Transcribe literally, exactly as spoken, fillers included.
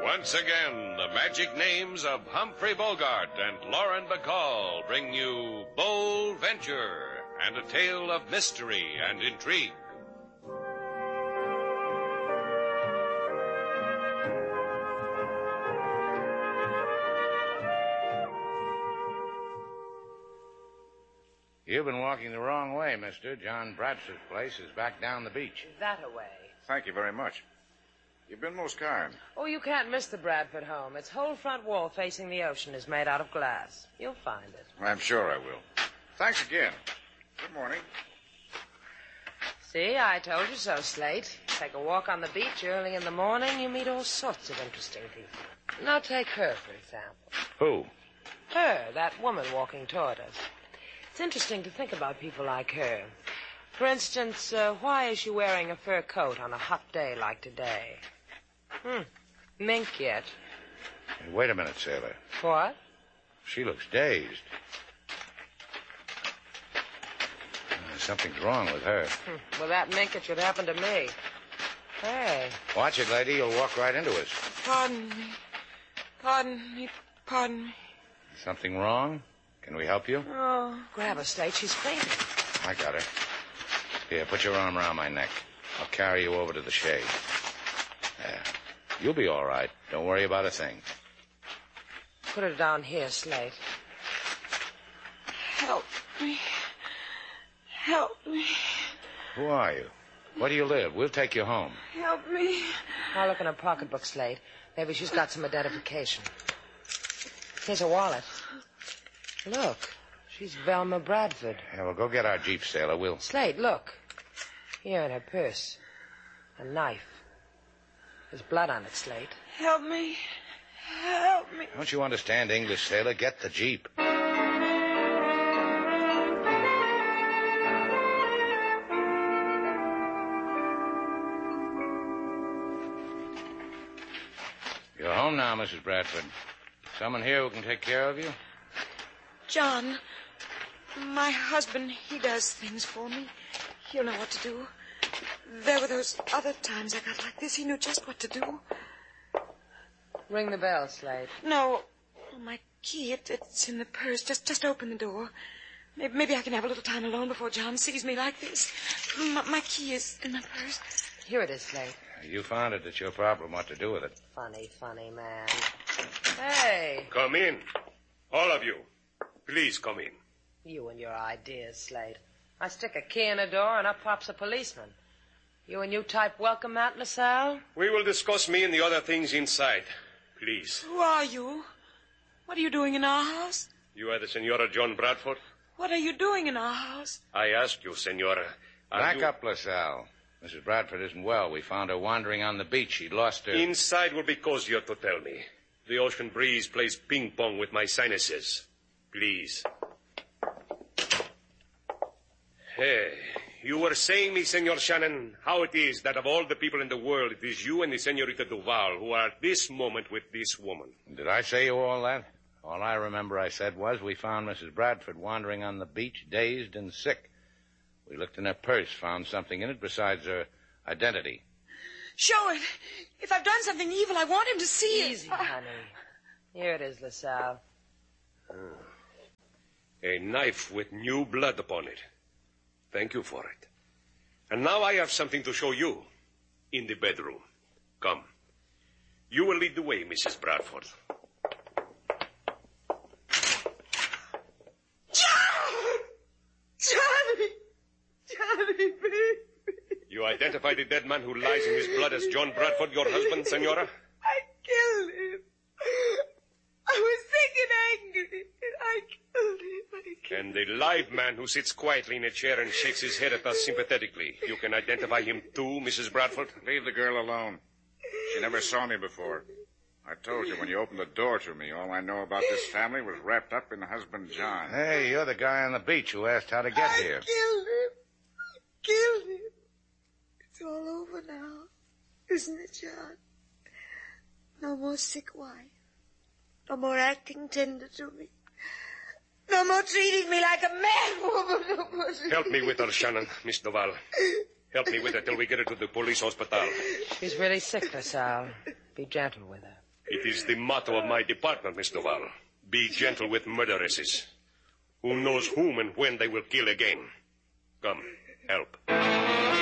Once again, the magic names of Humphrey Bogart and Lauren Bacall bring you Bold Venture and a tale of mystery and intrigue. You've been walking the wrong way, mister. John Bradford's place is back down the beach. That away. Thank you very much. You've been most kind. Oh, you can't miss the Bradford home. Its whole front wall facing the ocean is made out of glass. You'll find it. I'm sure I will. Thanks again. Good morning. See, I told you so, Slate. Take a walk on the beach early in the morning, you meet all sorts of interesting people. Now take her, for example. Who? Her, that woman walking toward us. It's interesting to think about people like her. For instance, uh, why is she wearing a fur coat on a hot day like today? Hmm. Mink yet. Hey, wait a minute, sailor. What? She looks dazed. Uh, something's wrong with her. Hmm. Well, that mink, it should happen to me. Hey. Watch it, lady. You'll walk right into us. Pardon me. Pardon me. Pardon me. Something wrong? Can we help you? Oh. Grab her, Slate. She's fainting. I got her. Here, put your arm around my neck. I'll carry you over to the shade. There. You'll be all right. Don't worry about a thing. Put her down here, Slate. Help me. Help me. Who are you? Where do you live? We'll take you home. Help me. I'll look in her pocketbook, Slate. Maybe she's got some identification. Here's a wallet. Look. She's Velma Bradford. Yeah, well, go get our Jeep, sailor. We'll... Slate, look. Here in her purse. A knife. There's blood on it, Slate. Help me. Help me. Don't you understand English, sailor? Get the Jeep. You're home now, Missus Bradford. Someone here who can take care of you? John, my husband, he does things for me. He'll know what to do. There were those other times I got like this. He knew just what to do. Ring the bell, Slate. No. Oh, my key, it, it's in the purse. Just just open the door. Maybe, maybe I can have a little time alone before John sees me like this. My, my key is in the purse. Here it is, Slate. You found it. It's your problem what to do with it. Funny, funny man. Hey. Come in. All of you. Please come in. You and your ideas, Slate. I stick a key in a door and up pops a policeman. You and you type welcome mat, LaSalle? We will discuss me and the other things inside. Please. Who are you? What are you doing in our house? You are the Senora John Bradford? What are you doing in our house? I ask you, Senora. Back you... up, LaSalle. Missus Bradford isn't well. We found her wandering on the beach. She lost her... Inside will be cozier to tell me. The ocean breeze plays ping-pong with my sinuses. Please. Hey, you were saying me, Senor Shannon, how it is that of all the people in the world, it is you and the Senorita Duval who are at this moment with this woman. Did I say you all that? All I remember I said was we found Missus Bradford wandering on the beach, dazed and sick. We looked in her purse, found something in it besides her identity. Show it. If I've done something evil, I want him to see Easy, it. honey. Here it is, LaSalle. Oh. A knife with new blood upon it. Thank you for it. And now I have something to show you in the bedroom. Come. You will lead the way, Missus Bradford. John! Johnny! Johnny, baby. You identify the dead man who lies in his blood as John Bradford, your husband, Senora? I killed him. I was sick and angry. I killed him. I killed him. And the live man who sits quietly in a chair and shakes his head at us sympathetically. You can identify him too, Missus Bradford? Leave the girl alone. She never saw me before. I told you when you opened the door to me, all I know about this family was wrapped up in husband John. Hey, you're the guy on the beach who asked how to get I here. I killed him. I killed him. It's all over now, isn't it, John? No more sick wife. No more acting tender to me. No more treating me like a man woman. No more... Help me with her, Shannon, Miss Duval. Help me with her till we get her to the police hospital. She's really sick, LaSalle. Be gentle with her. It is the motto of my department, Mister Duval. Be gentle with murderesses. Who knows whom and when they will kill again? Come, help.